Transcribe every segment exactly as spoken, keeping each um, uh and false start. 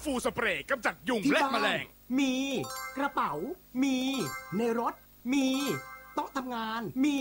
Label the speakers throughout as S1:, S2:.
S1: ฟูสเปรย์กำจัดยุงและแมลง
S2: มีกระเป๋ามีในรถมีโต๊ะทำงานมี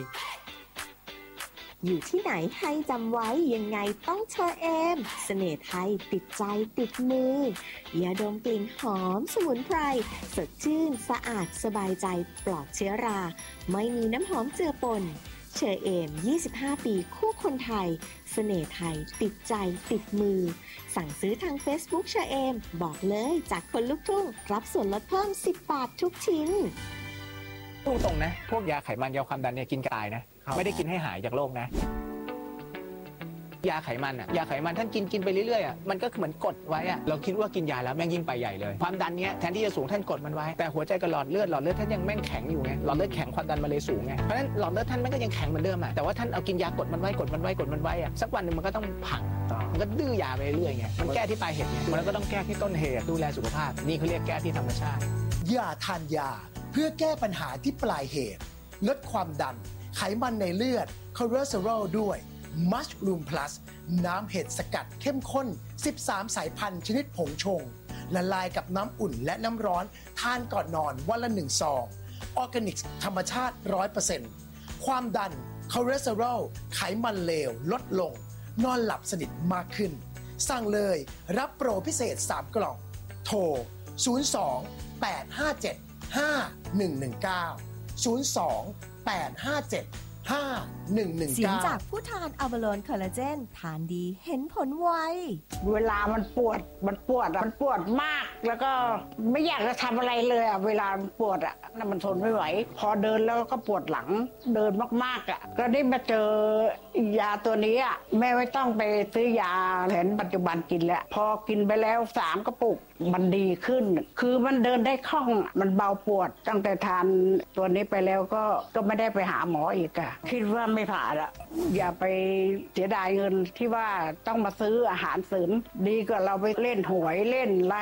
S3: อยู่ที่ไหนให้จำไว้ยังไงต้องเชอเอมเสน่ห์ไทยติดใจติดมือยาดมกลิ่นหอมสมุนไพรสดชื่นสะอาดสบายใจปลอดเชื้อราไม่มีน้ำหอมเจือปนเชอเอมยี่สิบห้าปีคู่คนไทยเสน่ห์ไทยติดใจติดมือสั่งซื้อทาง Facebook เชอเอมบอกเลยจากคนลุกทุ่งรับส่วนลดเพิ่มสิบบาททุกชิ้น
S4: พูดตรงนะพวกยาไขมันยาความดันเนี่ยกินกายนะไม่ได้กินให้หายจากโรคนะยาไขมันอ่ะยาไขมันท่านกินกินไปเรื่อยๆอ่ะมันก็เหมือนกดไว้อ่ะเราคิดว่ากินยาแล้วแม่งยิ่งไปใหญ่เลยความดันเนี้ยแทนที่จะสูงท่านกดมันไว้แต่หัวใจกับหลอดเลือดหลอดเลือดท่านยังแม่งแข็งอยู่ไงหลอดเลือดแข็งความดันมันเลยสูงไงเพราะฉะนั้นหลอดเลือดท่านมันก็ยังแข็งเหมือนเดิมอ่ะแต่ว่าท่านเอากินยากดมันไว้กดมันไว้กดมันไว้อ่ะสักวันนึงมันก็ต้องพังมันก็ดื้อยาไปเรื่อยๆไงมันแก้ที่ปลายเหตุไงมันก็ต้องแก้ที่ต้นเหตุดูแลสุขภาพนี่เขาเรียกแก้ที่ธรรมชาติ
S5: อย่าทานยาเพื่อแก้ปัญหาที่ปลายเหตุลดความดันไขมันในเลือดคอเลสเตอรอลด้วยมัชรูมพลัสน้ำเห็ดสกัดเข้มข้นสิบสามสายพันธุ์ชนิดผงชงละลายกับน้ำอุ่นและน้ำร้อนทานก่อนนอนวันละหนึ่งซองออร์แกนิกธรรมชาติ ร้อยเปอร์เซ็นต์ ความดันคอเลสเตอรอลไขมันเลวลดลงนอนหลับสนิทมากขึ้นสั่งเลยรับโปรพิเศษสามกล่องโทรศูนย์ สอง แปด ห้า เจ็ด ห้า หนึ่ง หนึ่ง เก้า ศูนย์ สอง แปด ห้า เจ็ด ห้า หนึ่ง หนึ่ง เก้า
S3: เสียงจากผู้ทานอะวาโลนคอลลาเจนทานดีเห็นผลไว
S6: เวลามันปวดมันปวดมันปวดมากแล้วก็ไม่อยากจะทำอะไรเลยอ่ะเวลามันปวดอ่ะมันทนไม่ไหวพอเดินแล้วก็ปวดหลังเดินมากๆอ่ะก็ได้มาเจอยาตัวนี้อ่ะแม่ไม่ต้องไปซื้อยาแผนปัจจุบันกินแล้วพอกินไปแล้วสามกระปุกมันดีขึ้นคือมันเดินได้คล่องมันเบาปวดตั้งแต่ทานตัวนี้ไปแล้วก็ก็ไม่ได้ไปหาหมออีกอ่ะคิดว่าไม่ผ่านอ่ะอย่าไปเสียดายเงินที่ว่าต้องมาซื้ออาหารเสริมดีกว่าเราไปเล่นหวยเล่นอะไร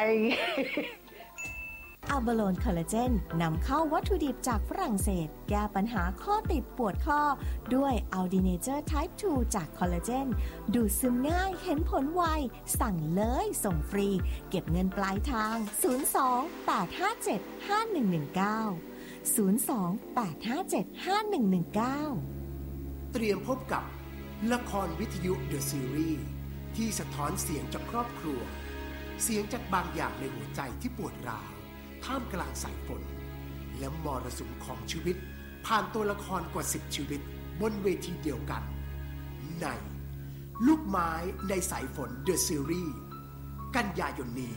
S3: อะวาโลนคอลลาเจนนำเข้าวัตถุดิบจากฝรั่งเศสแก้ปัญหาข้อติดปวดข้อด้วยอัลดีเนเจอร์ไทป์ทูจากคอลลาเจนดูดซึมง่ายเห็นผลไวสั่งเลยส่งฟรีเก็บเงินปลายทางศูนย์ สอง แปด ห้า เจ็ด ห้า หนึ่ง หนึ่ง เก้า ศูนย์ สอง แปด ห้า เจ็ด ห้า หนึ่ง หนึ่ง เก้า
S5: เตรียมพบกับละครวิทยุ The Series ที่สะท้อนเสียงจากครอบครัวเสียงจากบางอย่างในหัวใจที่ปวดร้าวท่ามกลางสายฝนและมรสุมของชีวิตผ่านตัวละครกว่าสิบชีวิตบนเวทีเดียวกันในลูกไม้ในสายฝน The Series กันยายนนี้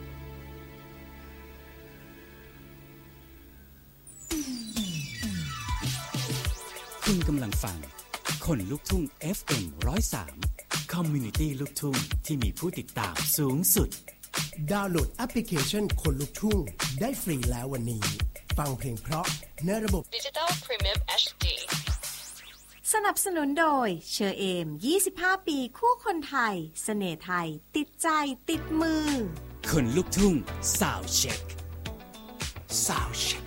S7: คุณกำลังฟังคนลุกทุ่ง เอฟ เอ็ม หนึ่งศูนย์สาม Community ลูกทุ่งที่มีผู้ติดตามสูงสุด
S5: ดาวน์โหลดแอปพลิเคชันคนลุกทุ่งได้ฟรีแล้ววันนี้ฟังเพลงเพราะในระบบ
S8: Digital Premium เอช ดี
S3: สนับสนุนโดยเชอเอมยี่สิบห้าปีคู่คนไทยเสน่ห์ไทยติดใจติดมือ
S7: คนลุกทุ่งซาวด์เช็ค
S5: ซาวด์เช็ค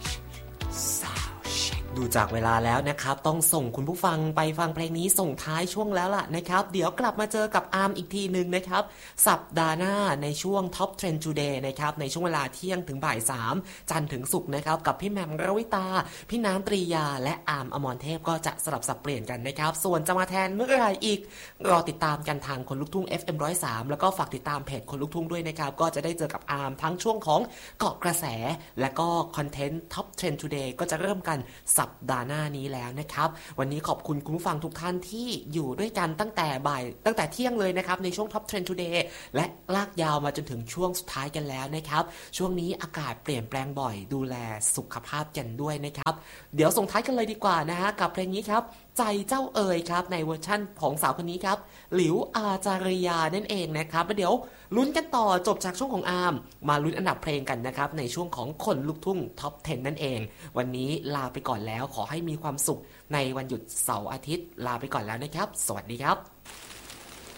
S9: ดูจากเวลาแล้วนะครับต้องส่งคุณผู้ฟังไปฟังเพลงนี้ส่งท้ายช่วงแล้วล่ะนะครับเดี๋ยวกลับมาเจอกับอาร์มอีกทีนึงนะครับสัปดาห์หน้าในช่วง Top Trend Today นะครับในช่วงเวลาเที่ยงถึงบ่ายสามจันทร์ถึงศุกร์นะครับกับพี่แหม่มรวิตาพี่น้ำตรียาและอาร์มอมรเทพก็จะสลับสับเปลี่ยนกันนะครับส่วนจะมาแทนเมื่อไหร่อีกรอติดตามกันทางคนลุกทุ่ง เอฟ เอ็ม หนึ่งศูนย์สามแล้วก็ฝากติดตามเพจคนลุกทุ่งด้วยนะครับก็จะได้เจอกับอาร์มทั้งช่วงของเกาะกระแสและก็คอนเทนต์ Top Trend Today ก็จะเริ่มกันสัปดาห์หน้านี้แล้วนะครับวันนี้ขอบคุณคุณผู้ฟังทุกท่านที่อยู่ด้วยกันตั้งแต่บ่ายตั้งแต่เที่ยงเลยนะครับในช่วง Top Trend Today และลากยาวมาจนถึงช่วงสุดท้ายกันแล้วนะครับช่วงนี้อากาศเปลี่ยนแปลงบ่อยดูแลสุขภาพกันด้วยนะครับเดี๋ยวส่งท้ายกันเลยดีกว่านะฮะกับเพลงนี้ครับใจเจ้าเอ๋ยครับในเวอร์ชั่นของสาวคนนี้ครับหลิวอาจาริยานั่นเองนะครับแล้วเดี๋ยวลุ้นกันต่อจบจากช่วงของอาร์มมาลุ้นอันดับเพลงกันนะครับในช่วงของคนลูกทุ่งท็อปสิบนั่นเองวันนี้ลาไปก่อนแล้วขอให้มีความสุขในวันหยุดเสาร์อาทิตย์ลาไปก่อนแล้วนะครับสวัสดีครับ